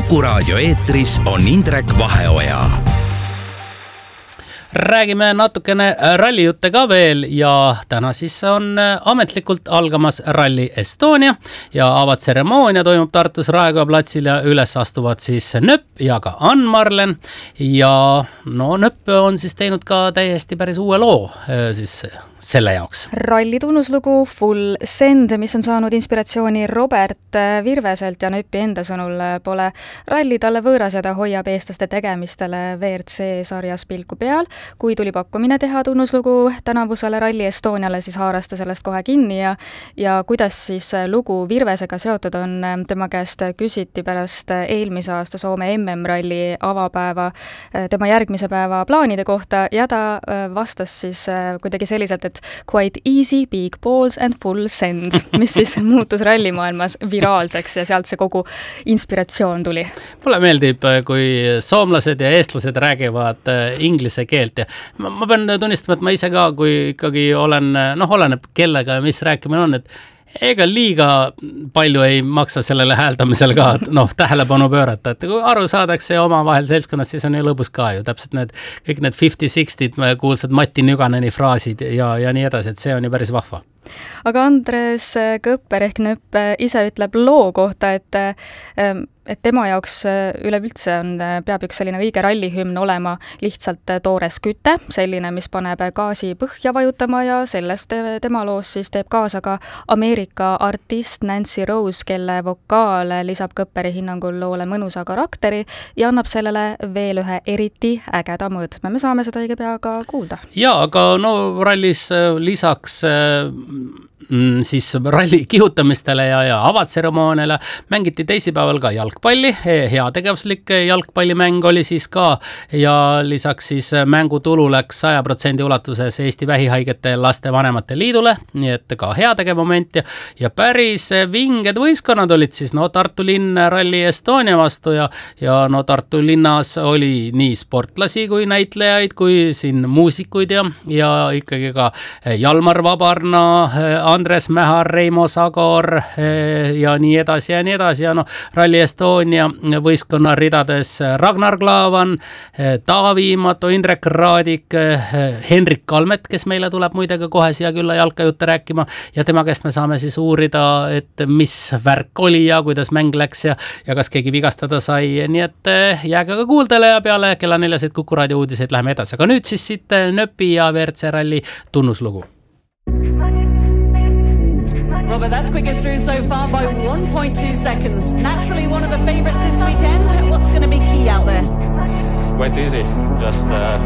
Kuku Raadio eetris on Indrek Vaheoja. Räägime natukene rallijutte ka veel ja täna siis on ametlikult algamas Rally Estonia ja avatseremoonia toimub Tartus Raekoja platsil ja üles astuvad siis Nöpp ja ka Ann Marlen ja Nöpp on siis teinud ka täiesti päris uue loo siis selle jaoks. Ralli tunnuslugu Full Send, mis on saanud inspiratsiooni Robert Virveselt ja Nöppi enda sõnul pole ralli talle võõras ja ta hoiab eestlaste tegemistele WRC sarjas pilku peal. Kui tuli pakkumine teha tunnuslugu tänavusele Rally Estoniale, siis haaras ta sellest kohe kinni ja kuidas siis lugu Virvesega seotud on, tema käest küsiti pärast eelmise aasta Soome MM-ralli avapäeva tema järgmise päeva plaanide kohta ja ta vastas siis kuidagi selliselt, et quite easy, big balls and full send, mis siis muutus rallimaailmas viraalseks ja sealt see kogu inspiratsioon tuli. Mulle meeldib, kui soomlased ja eestlased räägivad inglise keelt ja ma pean tunnistama, et ma ise ka, kui ikkagi oleneb kellega ja mis rääkimine on, et ega liiga palju ei maksa sellele hääldamisel ka tähelepanu pöörata, et kui aru saadakse ja omavahel seltskonnas, siis on ju lõbus ka ju, täpselt kõik need 50-60 kuulsad Mati Nüganeni fraasid ja nii edasi, et see on ju päris vahva. Aga Andres Kõpper ehk Nöpp ise ütleb loo kohta, et tema jaoks üleüldse peab üks selline õige rallihümn olema lihtsalt toores küte, selline, mis paneb gaasi põhja vajutama ja sellest tema loos siis teeb kaasa ka Ameerika artist Nancy Rose, kelle vokaal lisab Kõpperi hinnangul loole mõnusa karakteri ja annab sellele veel ühe eriti ägeda mõõtme. Me saame seda õige pea ka kuulda. Ja, aga rallis lisaks siis ralli kihutamistele ja avatseremooniale mängiti teisipäeval ka jalgpalli, heategevuslik jalgpallimäng oli siis ka ja lisaks siis mängutulu läks 100% ulatuses Eesti vähihaigete laste vanemate liidule, nii et ka heategev moment ja päris vinged võistkonnad olid siis Tartu linn Rally Estonia vastu ja Tartu linnas oli nii sportlasi kui näitlejaid kui siin muusikuid ja ikkagi ka Jalmar Vabarna, Andres Mähar, Reimo Sagor ja nii edasi ja Rally Estonia võistkonna ridades Ragnar Klavan, Taavi Imato, Indrek Raadik, Henrik Kalmet, kes meile tuleb muidega kohe siia külla jalkajutte rääkima ja tema käest me saame siis uurida, et mis värk oli ja kuidas mäng läks ja kas keegi vigastada sai, nii et jääge ka kuuldele ja peale kella 4 Kuku Raadio uudiseid läheme edasi, aga nüüd siis siit Nöppi ja WRC ralli tunnuslugu. Robert, that's quickest through so far by 1.2 seconds. Naturally one of the favourites this weekend. What's going to be key out there? Went easy. Just